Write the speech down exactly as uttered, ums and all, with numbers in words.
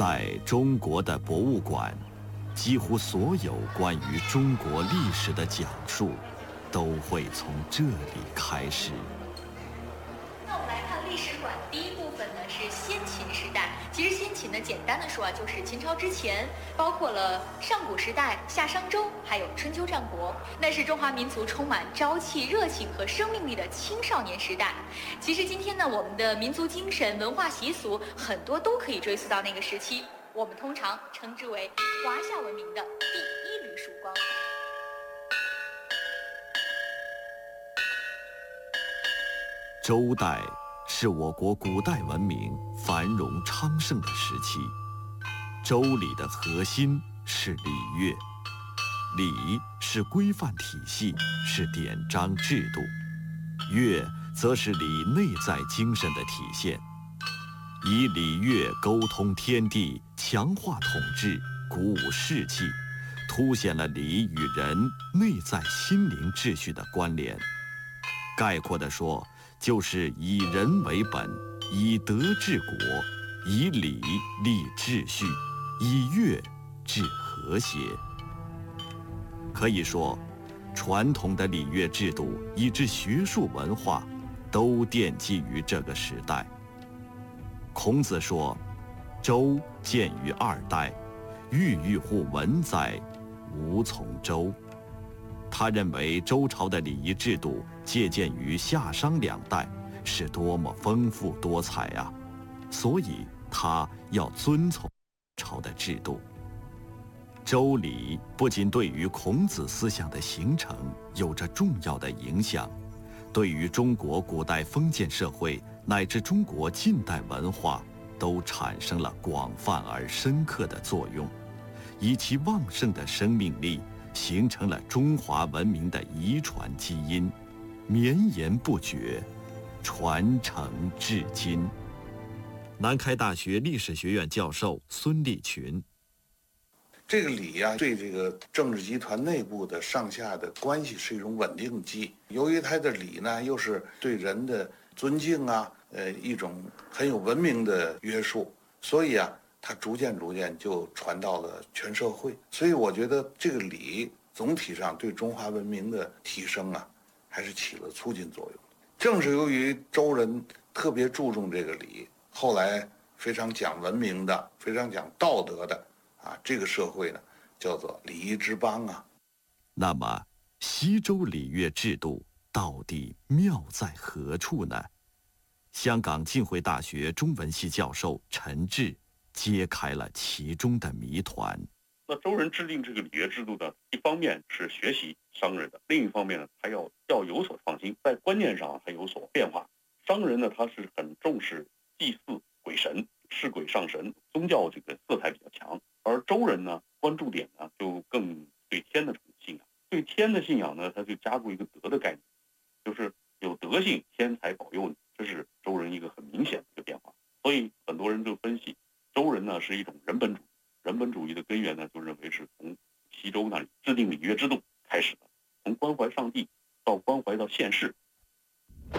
在中国的博物馆，几乎所有关于中国历史的讲述，都会从这里开始。 那我们来看历史馆第一部分呢，是先秦时代。其实先秦呢，简单的说啊，就是秦朝之前，包括了上古时代、夏商周，还有春秋战国，那是中华民族充满朝气、热情和生命力的青少年时代。其实今天呢，我们的民族精神、文化习俗很多都可以追溯到那个时期，我们通常称之为华夏文明的第一缕曙光。 周代是我国古代文明繁荣昌盛的时期。周礼的核心是礼乐，礼是规范体系，是典章制度；乐则是礼内在精神的体现。以礼乐沟通天地，强化统治，鼓舞士气，凸显了礼与人内在心灵秩序的关联。概括地说，就是以人为本，以德治国，以礼立秩序，以乐治和谐。可以说，传统的礼乐制度以至学术文化，都奠基于这个时代。孔子说：“周建于二代，郁郁乎文哉，吾从周。”他认为周朝的礼仪制度借鉴于夏商两代，是多么丰富多彩啊！所以他要遵从朝的制度。周礼不仅对于孔子思想的形成有着重要的影响，对于中国古代封建社会乃至中国近代文化都产生了广泛而深刻的作用，以其旺盛的生命力，形成了中华文明的遗传基因，绵延不绝，传承至今。南开大学历史学院教授孙立群： 这个礼啊，对这个政治集团内部的上下的关系是一种稳定剂。由于它的礼呢，又是对人的尊敬啊，呃，一种很有文明的约束，所以啊，它逐渐逐渐就传到了全社会。所以我觉得这个礼总体上对中华文明的提升啊，还是起了促进作用。正是由于周人特别注重这个礼，后来非常讲文明的、非常讲道德的啊，这个社会呢，叫做礼仪之邦啊。 那么，西周礼乐制度到底妙在何处呢？香港浸会大学中文系教授陈志揭开了其中的谜团。 那周人制定这个礼乐制度呢，一方面是学习商人的，另一方面呢，他要要有所创新，在观念上还有所变化。商人呢，他是很重视祭祀鬼神，视鬼上神，宗教这个色彩比较强；而周人呢，关注点呢就更对天的这种信仰，对天的信仰呢，他就加入一个德的概念，就是有德性，天才保佑你，这是周人一个很明显的一个变化。所以很多人就分析，周人呢是一种人本主义。人本主义的根源呢，就认为是从西周那里制定礼乐制度开始的，从关怀上帝到关怀到现世，